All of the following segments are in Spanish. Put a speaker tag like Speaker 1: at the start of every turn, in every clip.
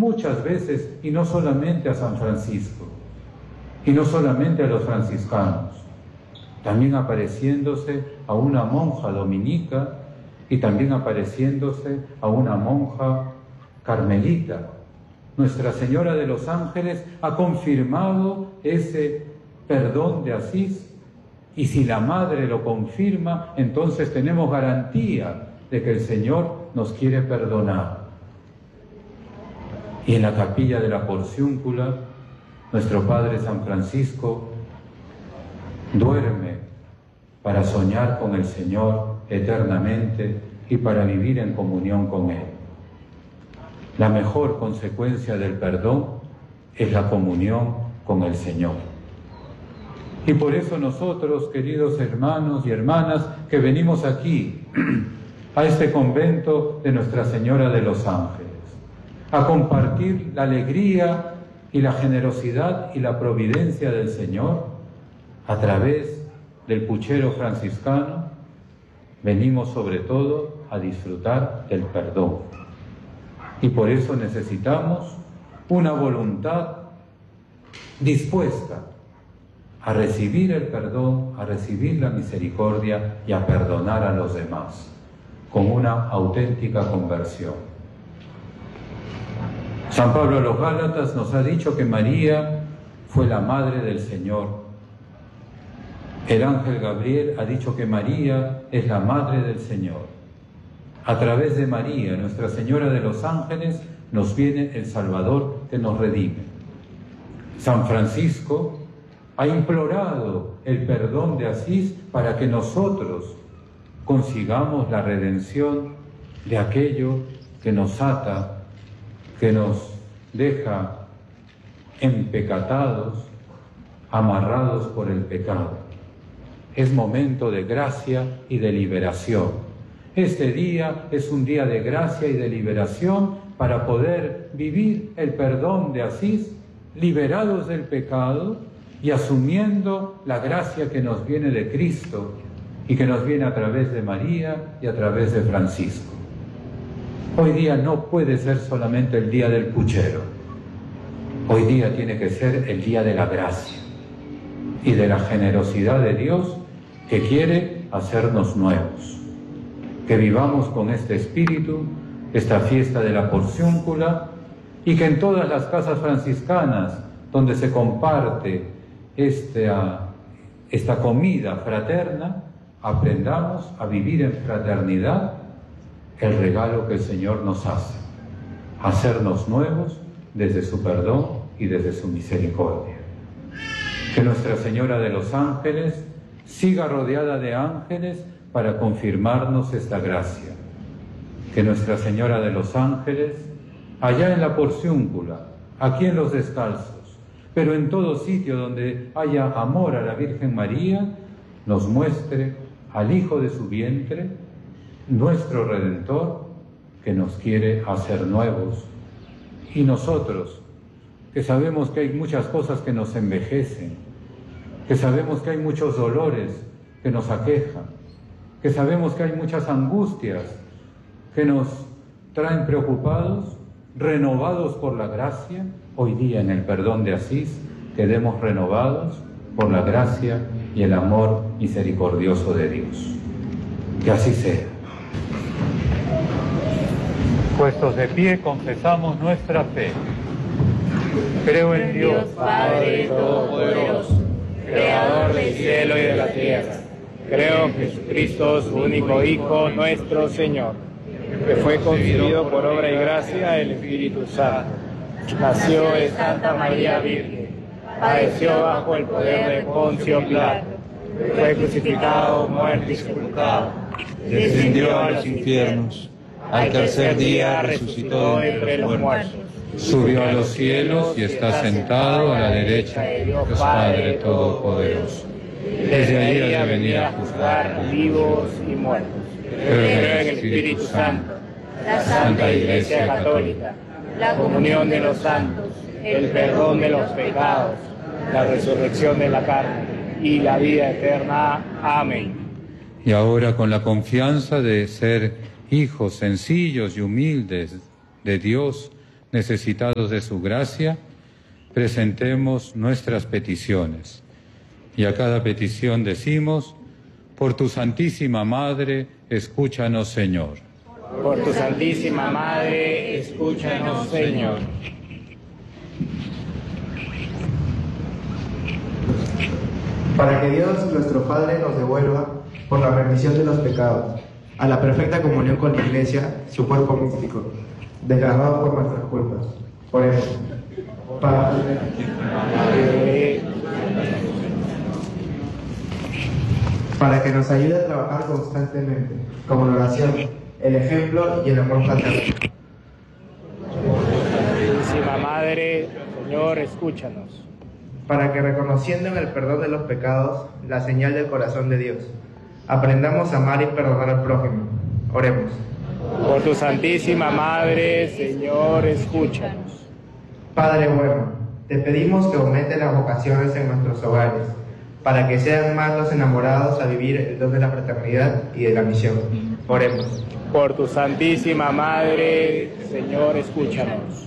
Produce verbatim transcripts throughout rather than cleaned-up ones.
Speaker 1: muchas veces, y no solamente a San Francisco, y no solamente a los franciscanos, también apareciéndose a una monja dominica y también apareciéndose a una monja carmelita. Nuestra Señora de los Ángeles ha confirmado ese perdón de Asís, y si la Madre lo confirma, entonces tenemos garantía de que el Señor nos quiere perdonar. Y en la capilla de la Porciúncula, nuestro Padre San Francisco duerme para soñar con el Señor eternamente y para vivir en comunión con Él. La mejor consecuencia del perdón es la comunión con el Señor. Y por eso nosotros, queridos hermanos y hermanas, que venimos aquí, a este convento de Nuestra Señora de los Ángeles, a compartir la alegría y la generosidad y la providencia del Señor, a través del puchero franciscano, venimos sobre todo a disfrutar del perdón. Y por eso necesitamos una voluntad dispuesta a recibir el perdón, a recibir la misericordia y a perdonar a los demás, con una auténtica conversión. San Pablo a los Gálatas nos ha dicho que María fue la madre del Señor. El ángel Gabriel ha dicho que María es la madre del Señor. A través de María, Nuestra Señora de los Ángeles, nos viene el Salvador que nos redime. San Francisco ha implorado el perdón de Asís para que nosotros consigamos la redención de aquello que nos ata, que nos deja empecatados, amarrados por el pecado. Es momento de gracia y de liberación. Este día es un día de gracia y de liberación para poder vivir el perdón de Asís, liberados del pecado y asumiendo la gracia que nos viene de Cristo y que nos viene a través de María y a través de Francisco. Hoy día no puede ser solamente el día del puchero. Hoy día tiene que ser el día de la gracia y de la generosidad de Dios que quiere hacernos nuevos. Que vivamos con este espíritu, esta fiesta de la Porciúncula, y que en todas las casas franciscanas donde se comparte esta, esta comida fraterna, aprendamos a vivir en fraternidad el regalo que el Señor nos hace, hacernos nuevos desde su perdón y desde su misericordia. Que Nuestra Señora de los Ángeles siga rodeada de ángeles para confirmarnos esta gracia. Que Nuestra Señora de los Ángeles, allá en la Porciúncula, aquí en los Descalzos, pero en todo sitio donde haya amor a la Virgen María, nos muestre al Hijo de su vientre, nuestro Redentor, que nos quiere hacer nuevos. Y nosotros, que sabemos que hay muchas cosas que nos envejecen, que sabemos que hay muchos dolores que nos aquejan, que sabemos que hay muchas angustias que nos traen preocupados, renovados por la gracia, hoy día en el perdón de Asís, quedemos renovados por la gracia y el amor misericordioso de Dios. Que así sea. Puestos de pie, confesamos nuestra fe. Creo en Dios,
Speaker 2: Padre Todopoderoso, Creador del cielo y de la tierra. Creo en Jesucristo, su único Hijo, nuestro Señor, que fue concebido por obra y gracia del Espíritu Santo. Nació de Santa María Virgen, padeció bajo el poder de Poncio Pilato, fue crucificado, muerto y sepultado, descendió a los infiernos, al tercer día resucitó entre los muertos,
Speaker 1: subió a los cielos y está sentado a la derecha de Dios Padre Todopoderoso.
Speaker 2: Desde ahí ha venido a juzgar vivos y muertos. Creo en el Espíritu Santo, la Santa Iglesia Católica, la comunión de los santos, el perdón de los pecados, la resurrección de la carne y la vida eterna. Amén.
Speaker 1: Y ahora, con la confianza de ser hijos sencillos y humildes de Dios, necesitados de su gracia, presentemos nuestras peticiones. Y a cada petición decimos: por tu Santísima Madre, escúchanos, Señor.
Speaker 2: Por tu Santísima Madre, escúchanos, Señor.
Speaker 3: Para que Dios, nuestro Padre, nos devuelva, por la remisión de los pecados, a la perfecta comunión con la Iglesia, su cuerpo místico, desgarrado por nuestras culpas. Oremos. Padre, para que nos ayude a trabajar constantemente, como la oración, el ejemplo y el amor fraterno.
Speaker 2: Santísima Madre, Señor, escúchanos.
Speaker 3: Para que, reconociendo en el perdón de los pecados la señal del corazón de Dios, aprendamos a amar y perdonar al prójimo. Oremos.
Speaker 2: Por tu Santísima Madre, Señor, escúchanos.
Speaker 3: Padre bueno, te pedimos que aumente las vocaciones en nuestros hogares, para que sean más los enamorados a vivir el don de la fraternidad y de la misión. Oremos.
Speaker 2: Por tu Santísima Madre, Señor, escúchanos.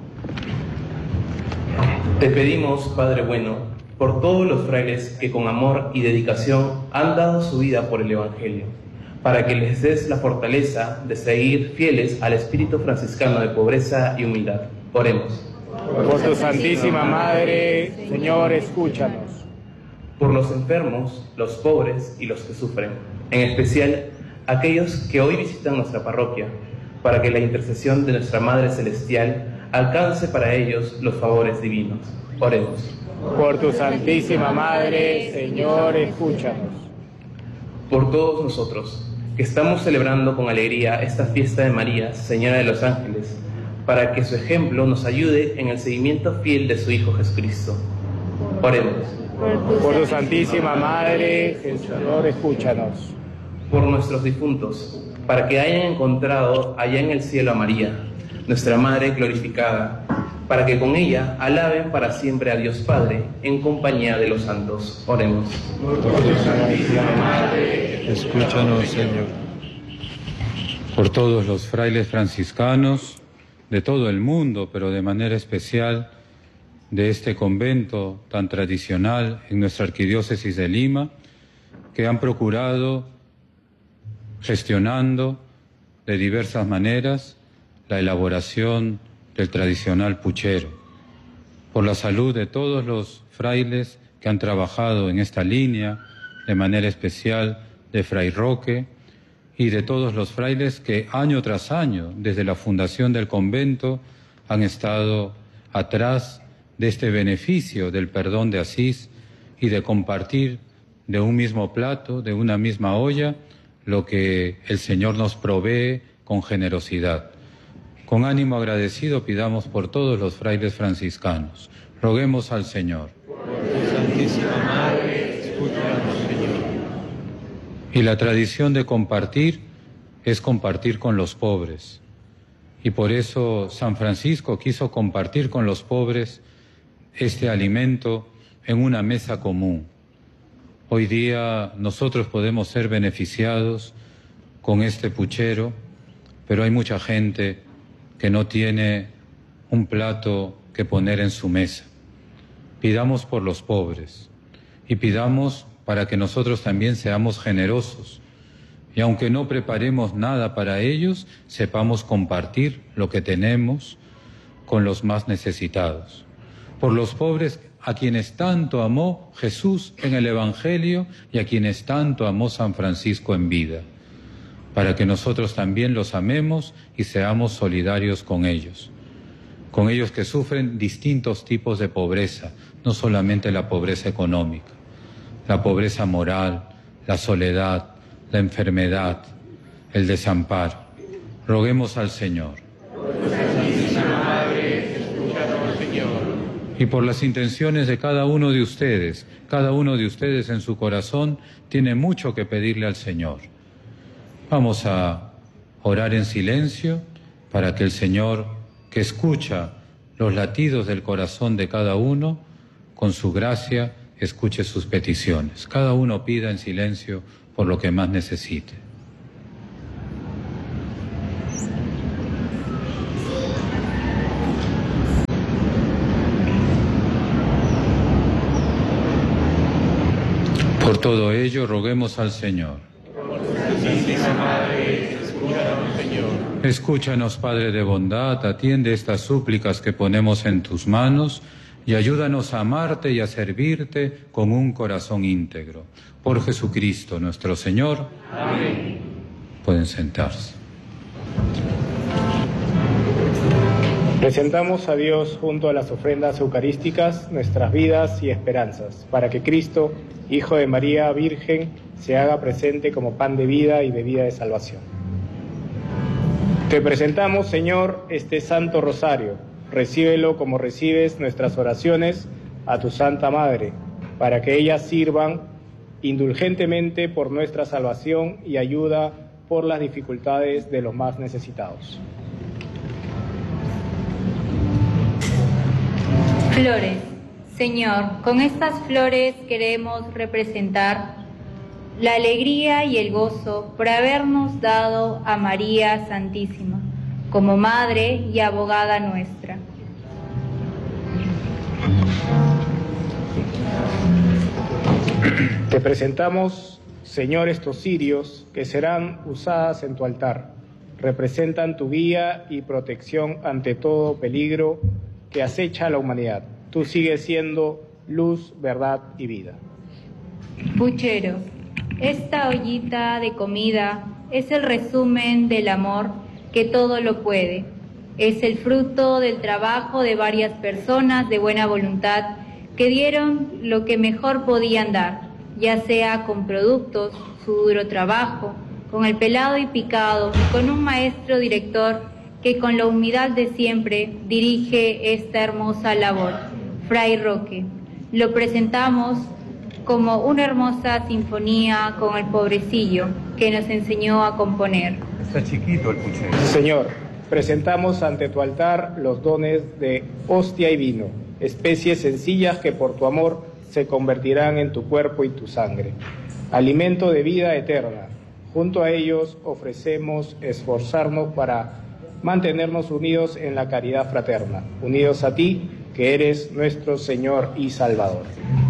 Speaker 4: Te pedimos, Padre bueno, por todos los frailes que con amor y dedicación han dado su vida por el Evangelio, para que les des la fortaleza de seguir fieles al espíritu franciscano de pobreza y humildad. Oremos.
Speaker 2: Por tu Santísima Madre, Señor, escúchanos.
Speaker 4: Por los enfermos, los pobres y los que sufren, en especial aquellos que hoy visitan nuestra parroquia, para que la intercesión de nuestra Madre Celestial alcance para ellos los favores divinos. Oremos.
Speaker 2: Por tu Santísima Madre, Señor, escúchanos.
Speaker 4: Por todos nosotros, que estamos celebrando con alegría esta fiesta de María, Señora de los Ángeles, para que su ejemplo nos ayude en el seguimiento fiel de su Hijo Jesucristo. Oremos.
Speaker 2: Por tu Santísima Madre, Señor, escúchanos.
Speaker 4: Por nuestros difuntos, para que hayan encontrado allá en el cielo a María, nuestra Madre glorificada, para que con ella alaben para siempre a Dios Padre, en compañía de los santos. Oremos.
Speaker 1: Por tu Santísima Madre, escúchanos, Señor. Por todos los frailes franciscanos de todo el mundo, pero de manera especial de este convento tan tradicional en nuestra arquidiócesis de Lima, que han procurado, gestionando de diversas maneras, la elaboración del tradicional puchero. Por la salud de todos los frailes que han trabajado en esta línea, de manera especial de Fray Roque, y de todos los frailes que año tras año, desde la fundación del convento, han estado atrás de este beneficio del perdón de Asís y de compartir de un mismo plato, de una misma olla, lo que el Señor nos provee con generosidad. Con ánimo agradecido pidamos por todos los frailes franciscanos. Roguemos al Señor.
Speaker 5: Por tu Santísima Madre, escúchanos, Señor.
Speaker 1: Y la tradición de compartir es compartir con los pobres. Y por eso San Francisco quiso compartir con los pobres este alimento en una mesa común. Hoy día nosotros podemos ser beneficiados con este puchero, pero hay mucha gente que no tiene un plato que poner en su mesa. Pidamos por los pobres y pidamos para que nosotros también seamos generosos. Y aunque no preparemos nada para ellos, sepamos compartir lo que tenemos con los más necesitados. Por los pobres a quienes tanto amó Jesús en el Evangelio y a quienes tanto amó San Francisco en vida, para que nosotros también los amemos y seamos solidarios con ellos, con ellos que sufren distintos tipos de pobreza, no solamente la pobreza económica, la pobreza moral, la soledad, la enfermedad, el desamparo. Roguemos al Señor.
Speaker 5: Santísima Madre, escúchanos, Señor.
Speaker 1: Y por las intenciones de cada uno de ustedes, cada uno de ustedes en su corazón tiene mucho que pedirle al Señor. Vamos a orar en silencio para que el Señor, que escucha los latidos del corazón de cada uno, con su gracia, escuche sus peticiones. Cada uno pida en silencio por lo que más necesite. Por todo ello, roguemos al Señor.
Speaker 5: Por tu Santísima Madre, escúchanos, Señor.
Speaker 1: Escúchanos, Padre de bondad, atiende estas súplicas que ponemos en tus manos y ayúdanos a amarte y a servirte con un corazón íntegro. Por Jesucristo nuestro Señor.
Speaker 5: Amén.
Speaker 1: Pueden sentarse.
Speaker 2: Presentamos a Dios junto a las ofrendas eucarísticas nuestras vidas y esperanzas, para que Cristo, Hijo de María Virgen, se haga presente como pan de vida y bebida de salvación. Te presentamos, Señor, este Santo Rosario. Recíbelo como recibes nuestras oraciones a tu Santa Madre, para que ellas sirvan indulgentemente por nuestra salvación y ayuda por las dificultades de los más necesitados.
Speaker 6: Flores. Señor, con estas flores queremos representar la alegría y el gozo por habernos dado a María Santísima como Madre y Abogada nuestra.
Speaker 2: Te presentamos, Señor, estos cirios que serán usadas en tu altar. Representan tu guía y protección ante todo peligro que acecha a la humanidad. Tú sigues siendo luz, verdad y vida.
Speaker 6: Pucheros. Esta ollita de comida es el resumen del amor que todo lo puede. Es el fruto del trabajo de varias personas de buena voluntad que dieron lo que mejor podían dar, ya sea con productos, su duro trabajo, con el pelado y picado, con un maestro director que con la humildad de siempre dirige esta hermosa labor, Fray Roque. Lo presentamos como una hermosa sinfonía con el pobrecillo que nos enseñó a componer.
Speaker 1: Está chiquito el puchero.
Speaker 2: Señor, presentamos ante tu altar los dones de hostia y vino, especies sencillas que por tu amor se convertirán en tu cuerpo y tu sangre, alimento de vida eterna. Junto a ellos ofrecemos esforzarnos para mantenernos unidos en la caridad fraterna, unidos a ti, que eres nuestro Señor y Salvador.